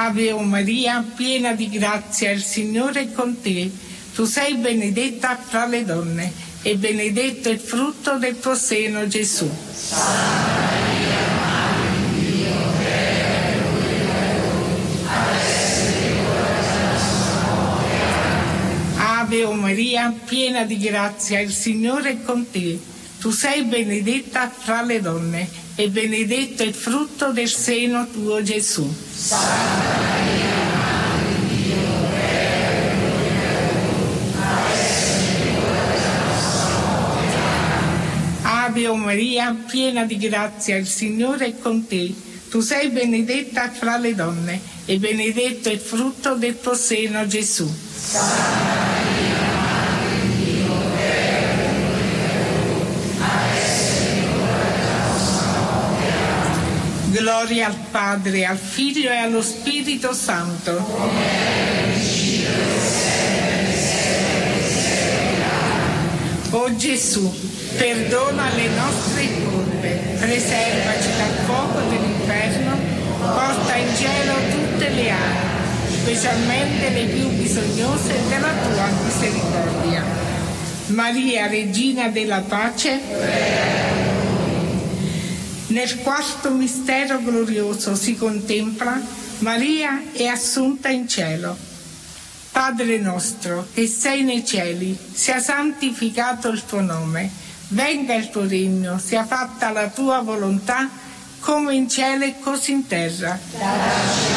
Ave o Maria, piena di grazia, il Signore è con te. Tu sei benedetta fra le donne e benedetto il frutto del tuo seno, Gesù. Santa Maria, Madre di Dio, prega per noi peccatori, adesso e nell'ora della nostra morte. Ave o Maria, piena di grazia, il Signore è con te. Tu sei benedetta fra le donne e benedetto il frutto del seno tuo, Gesù. Santa Maria, Madre di Dio, prega per noi peccatori, adesso e nell'ora della nostra morte. Ave o Maria, piena di grazia, il Signore è con te. Tu sei benedetta fra le donne e benedetto il frutto del tuo seno, Gesù. Santa Maria, Madre di Dio, prega per noi peccatori, adesso e nell'ora della nostra morte. Gloria al Padre, al Figlio e allo Spirito Santo. O Gesù, perdona le nostre colpe, preservaci dal fuoco dell'inferno, porta in cielo tutte le anime, specialmente le più bisognose della tua misericordia. Maria, Regina della Pace, nel quarto mistero glorioso si contempla Maria è assunta in cielo. Padre nostro, che sei nei cieli, sia santificato il tuo nome, venga il tuo regno, sia fatta la tua volontà, come in cielo e così in terra.